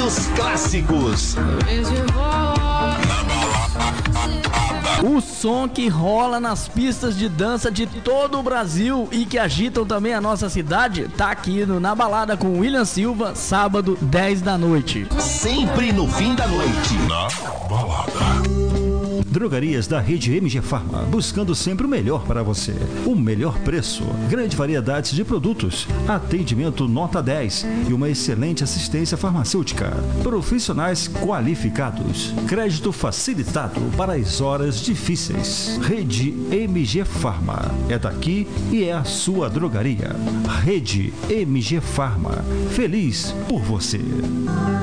dos clássicos. O som que rola nas pistas de dança de todo o Brasil e que agitam também a nossa cidade, tá aqui Na Balada com William Silva, sábado, 10 da noite. Sempre no fim da noite. Na Balada. Drogarias da rede MG Farma, buscando sempre o melhor para você. O melhor preço, grande variedade de produtos, atendimento nota 10 e uma excelente assistência farmacêutica. Profissionais qualificados, crédito facilitado para as horas difíceis. Rede MG Farma, é daqui e é a sua drogaria. Rede MG Farma, feliz por você.